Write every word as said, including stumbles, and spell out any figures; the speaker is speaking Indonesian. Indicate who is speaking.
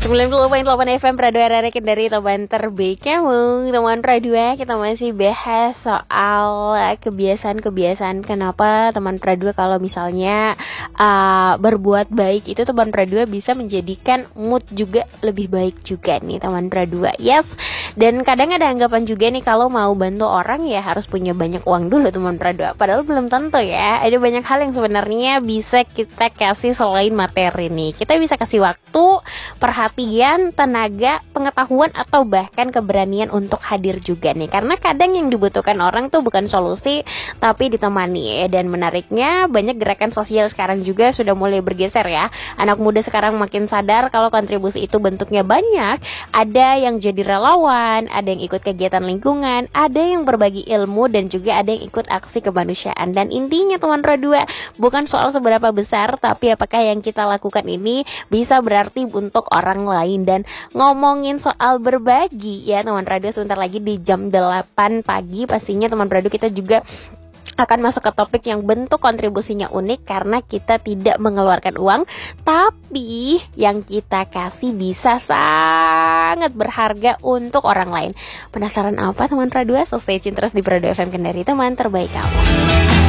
Speaker 1: sembilan puluh koma delapan F M Radio R R Kendari, teman terbaik kamu. Teman Pradua, kita masih bahas soal kebiasaan-kebiasaan. Kenapa teman Pradua kalau misalnya uh, berbuat baik itu teman Pradua bisa menjadikan mood juga lebih baik juga nih teman Pradua. Yes. Dan kadang ada anggapan juga nih kalau mau bantu orang ya harus punya banyak uang dulu teman Pradua. Padahal belum tentu ya. Ada banyak hal yang sebenarnya bisa kita kasih selain materi nih. Kita bisa kasih waktu, perhatian, tenaga, pengetahuan, atau bahkan keberanian untuk hadir juga nih. Karena kadang yang dibutuhkan orang tuh bukan solusi tapi ditemani. Dan menariknya banyak gerakan sosial sekarang juga sudah mulai bergeser ya. Anak muda sekarang makin sadar kalau kontribusi itu bentuknya banyak. Ada yang jadi relawan, ada yang ikut kegiatan lingkungan, ada yang berbagi ilmu, dan juga ada yang ikut aksi kemanusiaan. Dan intinya teman Pradua, bukan soal seberapa besar, tapi apakah yang kita lakukan ini bisa berarti untuk orang lain. Dan ngomongin soal berbagi ya teman radio, sebentar lagi di jam delapan pagi pastinya teman radio kita juga akan masuk ke topik yang bentuk kontribusinya unik, karena kita tidak mengeluarkan uang, tapi yang kita kasih bisa sangat berharga untuk orang lain. Penasaran apa teman radio? So stay tune terus di Radio F M Kendari, teman terbaik kamu.